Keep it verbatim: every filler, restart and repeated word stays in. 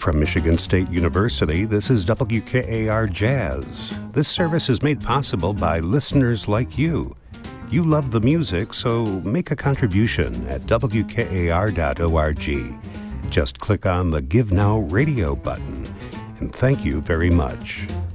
From Michigan State University, this is W K A R Jazz. This service is made possible by listeners like you. You love the music, so make a contribution at W K A R dot org. Just click on the Give Now Radio button, and thank you very much.